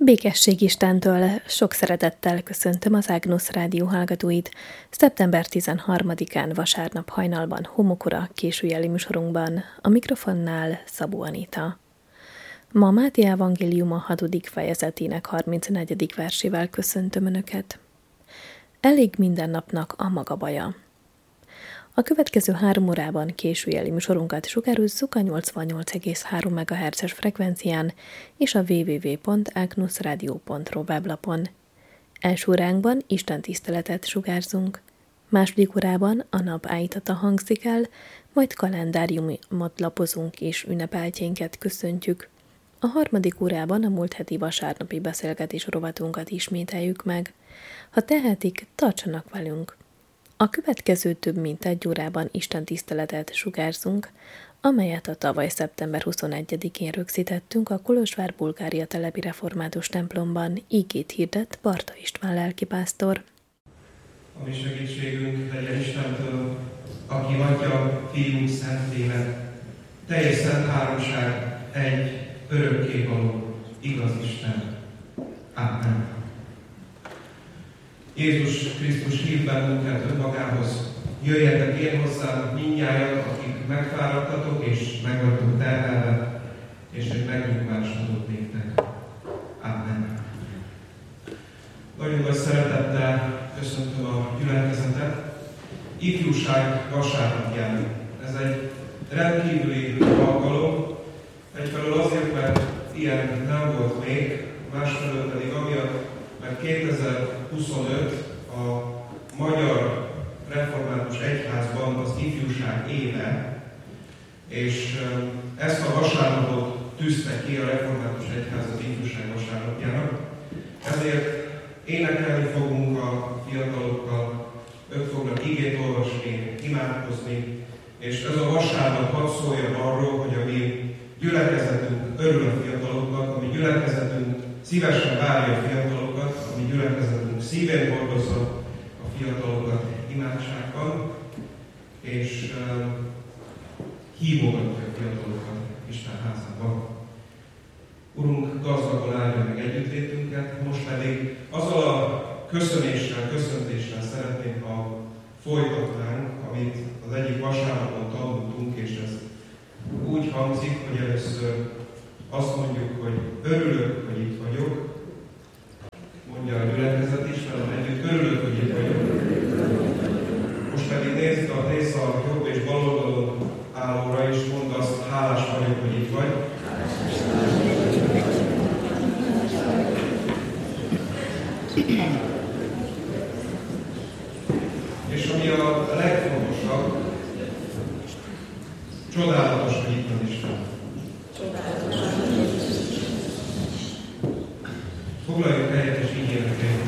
Békesség Istentől sok szeretettel köszöntöm az Ágnusz Rádió hallgatóit. Szeptember 13-án vasárnap hajnalban homokora későjeli műsorunkban, a mikrofonnál Szabó Anita. Ma Máté evangéliuma 6. fejezetének 34. versével köszöntöm Önöket. Elég minden napnak a maga baja. A következő 3 órában későjeli műsorunkat sugározzuk a 88,3 MHz-es frekvencián és a www.agnuszradio.ru weblapon. Első óránkban istentiszteletet sugárzunk. Második órában a nap ájtata hangzik el, majd kalendáriumot lapozunk és ünnepeltjénket köszöntjük. A harmadik órában a múlt heti vasárnapi beszélgetés rovatunkat ismételjük meg. Ha tehetik, tartsanak velünk! A következő több mint 1 órában istentiszteletet sugárzunk, amelyet a tavaly szeptember 21-én rögzítettünk a Kolozsvár Bulgária telepi református templomban. Igét hirdet Barta István lelkipásztor. A mi segítségünk legyen Istentől, aki Atya, Fiú, Szentlélek, teljes szent háromság, egy, örökkévaló, igaz Isten. Amen. Jézus Krisztus hív bennünket önmagához. Jöjjetek én hozzám mindnyájan, akik megfáradtatok és meg vagytok terhelve, és hogy megnyugvást adok néktek. Amen. Nagyon nagy szeretettel köszöntöm a gyülekezetet. Ifjúság vasárnapján. Ez egy rendkívüli alkalom. Egyfelől azért, mert ilyen nem volt még, másfelől pedig amiatt, mert 2025 a Magyar Református Egyházban az ifjúság éve, és ezt a vasárnapot tűzte ki a Református Egyház az ifjúság vasárnapjának. Ezért énekelni fogunk a fiatalokkal, ők fognak igét olvasni, imádkozni, és ez a vasárnap hadd szóljon arról, hogy a mi gyülekezetünk örül a fiataloknak, a mi gyülekezetünk szívesen várja a fiatalokat, a mi gyülekezetünk szívén hordozza a fiatalokat imádságban, és hívogatja a fiatalokat Isten házában. Urunk, gazdagon áldja meg együttlétünket, most pedig azzal a köszöntéssel szeretnénk, ha folytatnánk, amit az egyik vasárnapon tanultunk, és ez úgy hangzik, hogy először azt mondjuk, hogy örülök, hogy itt vagyok. Mondja a gyülekezet is, velem együtt, örülök, hogy itt vagyok. Most pedig nézd a jobb és bal oldalon állóra, és mondd azt, hálás vagyok, hogy itt vagy. És ami a legfontosabb, csodálatos, hogy itt van Isten. Foglaljunk helyet és így énekeljünk.